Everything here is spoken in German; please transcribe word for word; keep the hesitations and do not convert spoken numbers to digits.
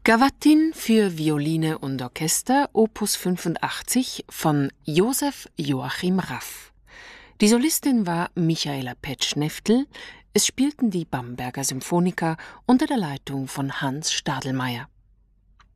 Gavotte für Violine und Orchester, Opus fünfundachtzig von Josef Joachim Raff. Die Solistin war Michaela Petsch-Neftl. Es spielten die Bamberger Symphoniker unter der Leitung von Hans Stadelmeier.